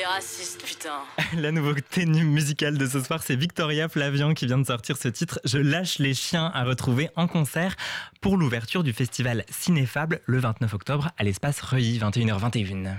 T'es raciste, putain. La nouveauté musicale de ce soir, c'est Victoria Flavian qui vient de sortir ce titre « Je lâche les chiens » à retrouver en concert pour l'ouverture du festival Cinéfable le 29 octobre à l'espace Reuilly, 21h21.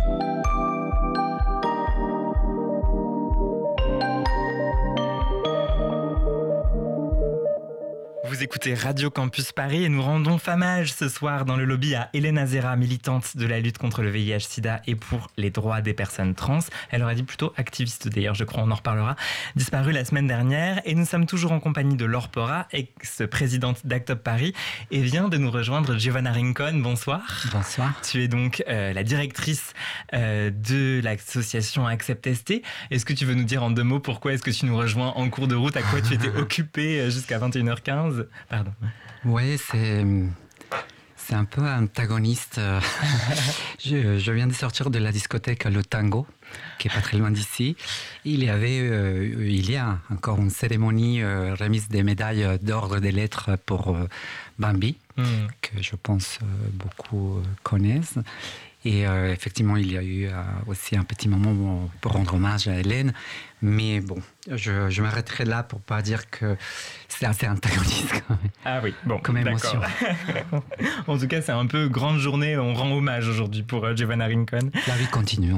Vous écoutez Radio Campus Paris et nous rendons hommage ce soir dans le lobby à Hélène Azera, militante de la lutte contre le VIH-Sida et pour les droits des personnes trans. Elle aurait dit plutôt activiste d'ailleurs, je crois, on en reparlera. Disparue la semaine dernière et nous sommes toujours en compagnie de Laure Porra, ex-présidente d'Act Up Paris, et vient de nous rejoindre Giovanna Rincon. Bonsoir. Bonsoir. Tu es donc la directrice de l'association Accept ST. Est-ce que tu veux nous dire en 2 mots pourquoi est-ce que tu nous rejoins en cours de route, à quoi tu étais occupée jusqu'à 21h15? Pardon. Oui, c'est un peu antagoniste. Je viens de sortir de la discothèque Le Tango, qui est pas très loin d'ici. Il y a encore une cérémonie remise des médailles d'ordre des lettres pour Bambi, que je pense beaucoup connaissent. Et effectivement, il y a eu aussi un petit moment pour rendre hommage à Hélène. Mais bon, je m'arrêterai là pour pas dire que c'est assez antagoniste quand même. Ah oui, bon, comme émotion. En tout cas, c'est un peu grande journée. On rend hommage aujourd'hui pour Giovanna Rincon. La vie continue.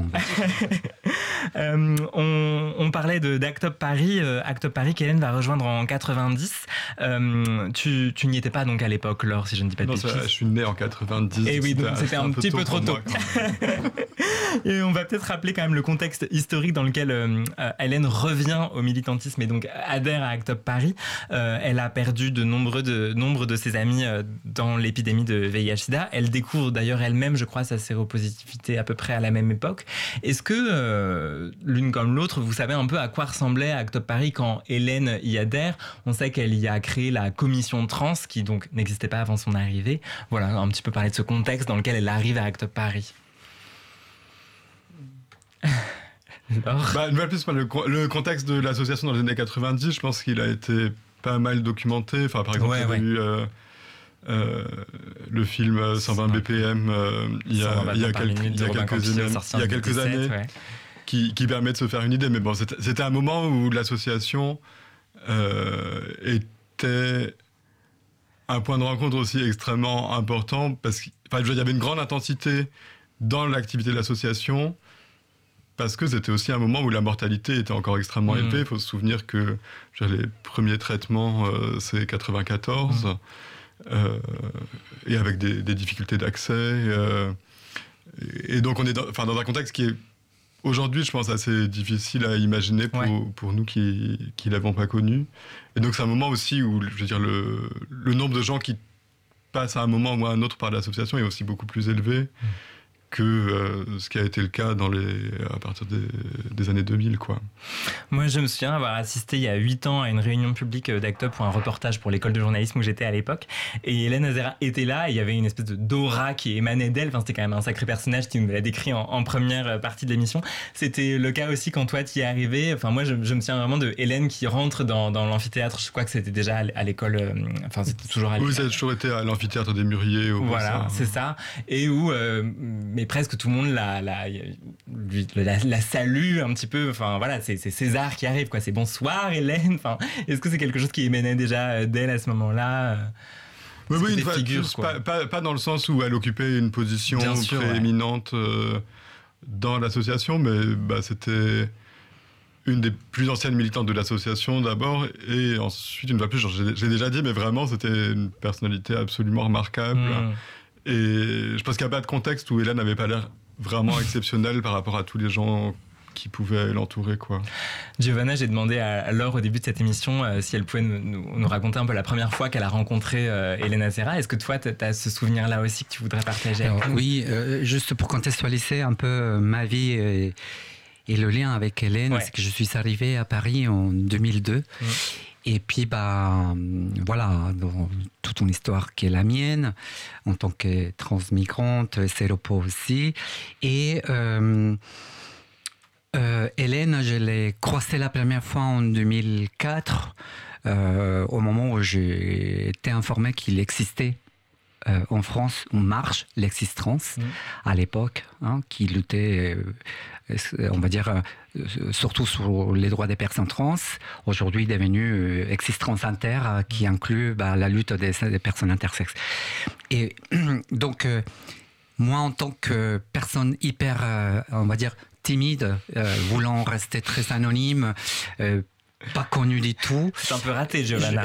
On parlait d'Act Up Paris. Act Up Paris qu'Hélène va rejoindre en 90. Tu n'y étais pas donc à l'époque, Laure, si je ne dis pas de bêtises. Je suis né en 90. Et oui, donc c'était un petit peu trop tôt. Et on va peut-être rappeler quand même le contexte historique dans lequel Hélène revient au militantisme et donc adhère à Act Up Paris. Elle a perdu nombre de ses amis dans l'épidémie de VIH-Sida. Elle découvre d'ailleurs elle-même, je crois, sa séropositivité à peu près à la même époque. Est-ce que l'une comme l'autre, vous savez un peu à quoi ressemblait Act Up Paris quand Hélène y adhère? On sait qu'elle y a créé la commission trans qui donc n'existait pas avant son arrivée. Voilà, un petit peu parler de ce contexte dans lequel elle arrive à Act Up Paris. Une fois de plus, le contexte de l'association dans les années 90, je pense qu'il a été pas mal documenté. Enfin, par exemple, il y a eu le film 120 BPM il y a quelques années, qui permet de se faire une idée. Mais bon, c'était un moment où l'association était un point de rencontre aussi extrêmement important parce qu'il y avait une grande intensité dans l'activité de l'association. Parce que c'était aussi un moment où la mortalité était encore extrêmement élevée. Il faut se souvenir que les premiers traitements, c'est 94, et avec des difficultés d'accès. Et donc on est dans un contexte qui est aujourd'hui, je pense, assez difficile à imaginer pour nous qui l'avons pas connu. Et donc c'est un moment aussi où, je veux dire, le nombre de gens qui passent à un moment ou à un autre par l'association est aussi beaucoup plus élevé que ce qui a été le cas à partir des années 2000, quoi. Moi, je me souviens avoir assisté il y a 8 ans à une réunion publique d'Act Up pour un reportage pour l'école de journalisme où j'étais à l'époque. Et Hélène Azera était là, et il y avait une espèce d'aura qui émanait d'elle. Enfin, c'était quand même un sacré personnage qui nous l'a décrit en première partie de l'émission. C'était le cas aussi quand toi, tu y es arrivé. Enfin, moi, je me souviens vraiment de Hélène qui rentre dans l'amphithéâtre. Je crois que c'était déjà à l'école. Enfin, c'était toujours à l'école. Oui, ça a toujours été à l'amphithéâtre des Mûriers. Voilà, c'est ça. Et où... mais presque tout le monde la salue un petit peu. Enfin voilà, c'est César qui arrive, quoi. C'est bonsoir Hélène. Enfin, est-ce que c'est quelque chose qui émanait déjà d'elle à ce moment-là? Oui, une fois, pas dans le sens où elle occupait une position prééminente dans l'association, mais c'était une des plus anciennes militantes de l'association d'abord, et ensuite une fois plus, j'ai déjà dit, mais vraiment c'était une personnalité absolument remarquable. Et je pense qu'il n'y a pas de contexte où Hélène n'avait pas l'air vraiment exceptionnelle par rapport à tous les gens qui pouvaient l'entourer, quoi. Giovanna, j'ai demandé à Laure au début de cette émission si elle pouvait nous raconter un peu la première fois qu'elle a rencontré Hélène Azera. Est-ce que toi, tu as ce souvenir-là aussi que tu voudrais partager avec nous? Oui, juste pour contextualiser un peu ma vie et le lien avec Hélène, c'est que je suis arrivé à Paris en 2002. Et puis, voilà, dans toute une histoire qui est la mienne, en tant que transmigrante, séropo aussi. Et Hélène, je l'ai croisée la première fois en 2004, au moment où j'ai été informé qu'il existait en France On Marche, l'ex-trans, à l'époque, qui luttait, on va dire, surtout sur les droits des personnes trans, aujourd'hui devenu Exis-Trans Inter, qui inclut la lutte des personnes intersexes. Et donc, moi, en tant que personne hyper, on va dire, timide, voulant rester très anonyme, pas connu du tout. C'est un peu raté, Giovanna.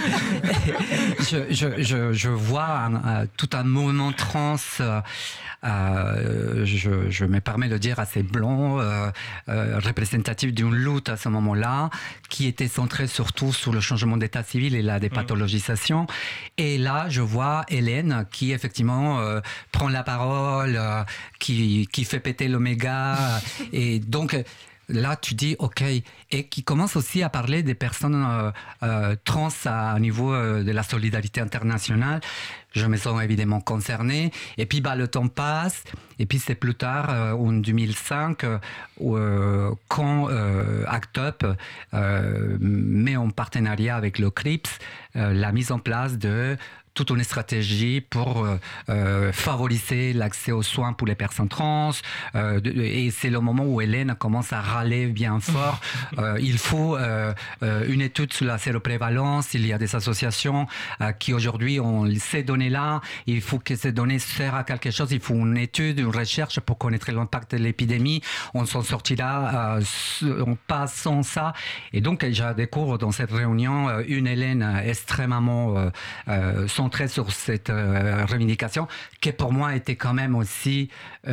Je vois tout un mouvement trans, je me permets de dire assez blanc, représentatif d'une lutte à ce moment-là, qui était centrée surtout sur le changement d'état civil et la dépathologisation. Et là, je vois Hélène qui effectivement prend la parole, qui fait péter l'oméga, et donc là, tu dis OK, et qui commence aussi à parler des personnes trans au niveau de la solidarité internationale. Je me sens évidemment concerné. Et puis, le temps passe. Et puis, c'est plus tard, en 2005, quand ACT UP met en partenariat avec le CRIPS la mise en place de toute une stratégie pour favoriser l'accès aux soins pour les personnes trans. Et c'est le moment où Hélène commence à râler bien fort. Il faut une étude sur la séroprévalence. Il y a des associations qui aujourd'hui ont ces données-là. Il faut que ces données servent à quelque chose. Il faut une étude, une recherche pour connaître l'impact de l'épidémie. On s'en sortira pas sans ça. Et donc, je découvre dans cette réunion une Hélène extrêmement centrée sur cette revendication, qui pour moi était quand même aussi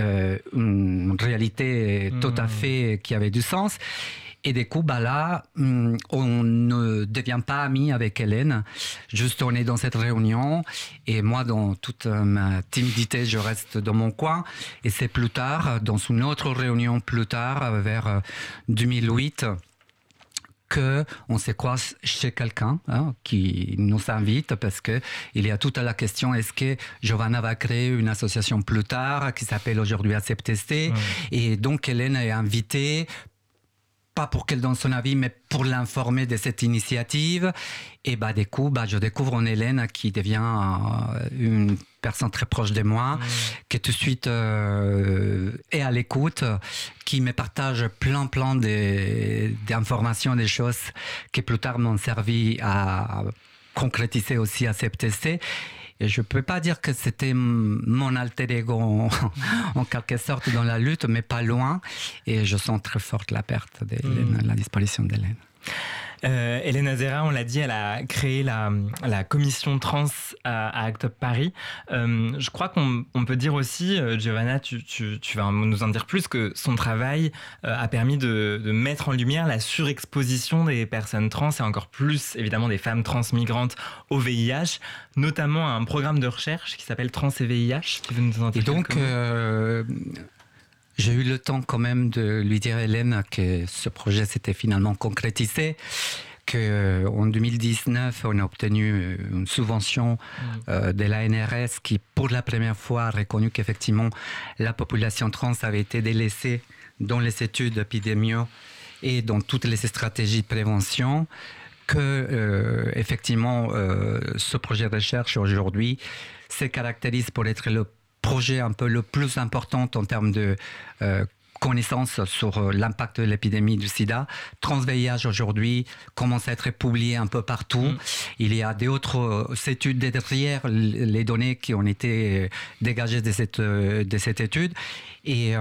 une réalité tout à fait qui avait du sens. Et du coup, là, on ne devient pas amis avec Hélène. Juste, on est dans cette réunion. Et moi, dans toute ma timidité, je reste dans mon coin. Et c'est plus tard, dans une autre réunion plus tard, vers 2008, qu'on se croise chez quelqu'un qui nous invite, parce qu'il y a toute la question, est-ce que Giovanna va créer une association plus tard qui s'appelle aujourd'hui ACEPTST. Et donc Hélène est invitée, pas pour qu'elle donne son avis, mais pour l'informer de cette initiative. Et du coup, je découvre en Hélène qui devient une personne très proche de moi, qui tout de suite est à l'écoute, qui me partage plein d'informations, des choses qui plus tard m'ont servi à concrétiser aussi ACEPTST. Et je ne peux pas dire que c'était mon alter ego en quelque sorte dans la lutte, mais pas loin. Et je sens très forte la perte d'Hélène, la disparition d'Hélène. Hélène Azera, on l'a dit, elle a créé la commission trans à ACT UP Paris. Je crois qu'on peut dire aussi, Giovanna, tu vas nous en dire plus, que son travail a permis de mettre en lumière la surexposition des personnes trans et encore plus, évidemment, des femmes trans migrantes au VIH, notamment à un programme de recherche qui s'appelle Trans et VIH. Tu veux nous en dire quelques mots ? J'ai eu le temps quand même de lui dire, Hélène, que ce projet s'était finalement concrétisé, qu'en 2019, on a obtenu une subvention de l'ANRS qui, pour la première fois, a reconnu qu'effectivement, la population trans avait été délaissée dans les études épidémiologiques et dans toutes les stratégies de prévention, que, effectivement, ce projet de recherche aujourd'hui se caractérise pour être le projet un peu le plus important en termes de connaissances sur l'impact de l'épidémie du sida. Trans-VIH aujourd'hui commence à être publié un peu partout. Il y a d'autres études derrière les données qui ont été dégagées de cette étude. Et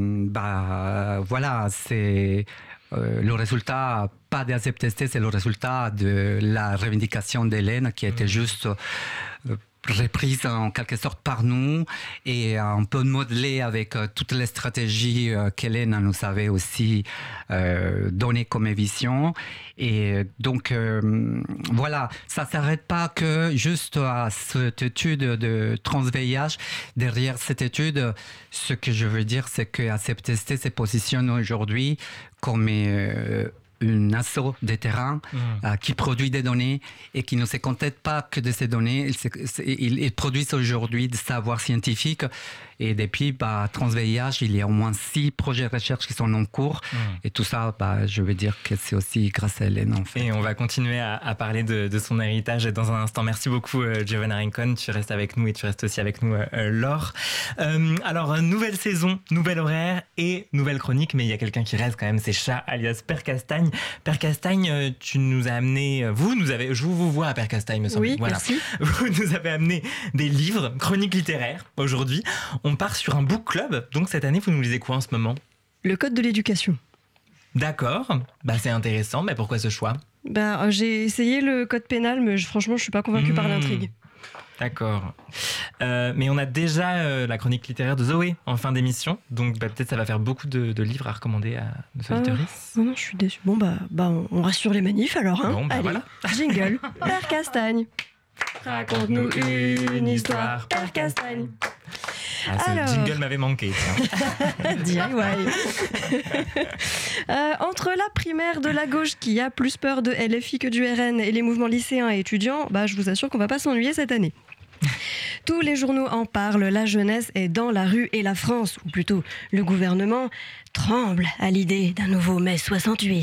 voilà, c'est le résultat, pas des ACEPTST, c'est le résultat de la revendication d'Hélène qui était juste reprise en quelque sorte par nous et un peu modelée avec toutes les stratégies qu'Hélène nous avait aussi données comme vision. Et donc, voilà, ça ne s'arrête pas que juste à cette étude de trans-VIH. Derrière cette étude, ce que je veux dire, c'est que ACEPTST se positionne aujourd'hui comme une asso de terrain qui produit des données et qui ne se contente pas que de ces données. Ils produisent aujourd'hui des savoirs scientifiques Et depuis, Transvih, il y a au moins 6 projets de recherche qui sont en cours. Et tout ça, je veux dire que c'est aussi grâce à Hélène, en fait. Et on va continuer à parler de son héritage dans un instant. Merci beaucoup, Giovanna Rincon. Tu restes avec nous et tu restes aussi avec nous, Laure. Alors, nouvelle saison, nouvel horaire et nouvelle chronique, mais il y a quelqu'un qui reste quand même, c'est Chat, alias Père Castagne. Père Castagne, tu nous as amené... je vous vois à Père Castagne, me semble. Oui, voilà. merci. Vous nous avez amené des livres, chroniques littéraires, aujourd'hui. On part sur un book club. Donc, cette année, vous nous lisez quoi en ce moment ? Le code de l'éducation. D'accord. C'est intéressant. Mais pourquoi ce choix ? J'ai essayé le code pénal, mais franchement, je suis pas convaincue par l'intrigue. D'accord. Mais on a déjà la chronique littéraire de Zoé en fin d'émission. Donc, peut-être ça va faire beaucoup de livres à recommander à nos auditeurs. Non, je suis déçue. Bon, on reste sur les manifs alors. Hein. Bon, allez, voilà. Jingle. Père Castagne. Raconte-nous une histoire, Père Castagne. Ce jingle m'avait manqué. DIY. Entre la primaire de la gauche qui a plus peur de LFI que du RN et les mouvements lycéens et étudiants, je vous assure qu'on va pas s'ennuyer cette année. Tous les journaux en parlent, la jeunesse est dans la rue et la France, ou plutôt le gouvernement, tremble à l'idée d'un nouveau mai 68.